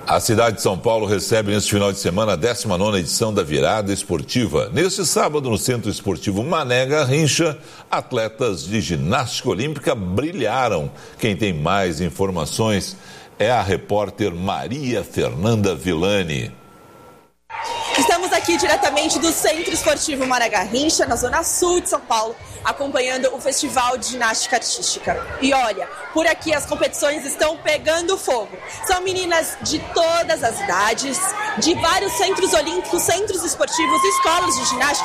A cidade de São Paulo recebe neste final de semana a 19ª edição da Virada Esportiva. Neste sábado, no Centro Esportivo Mané Garrincha, atletas de ginástica olímpica brilharam. Quem tem mais informações é a repórter Maria Fernanda Villani. Estamos aqui diretamente do Centro Esportivo Mané Garrincha, na zona sul de São Paulo, acompanhando o Festival de Ginástica Artística. E olha, por aqui as competições estão pegando fogo. São meninas de todas as idades, de vários centros olímpicos, centros esportivos e escolas de ginástica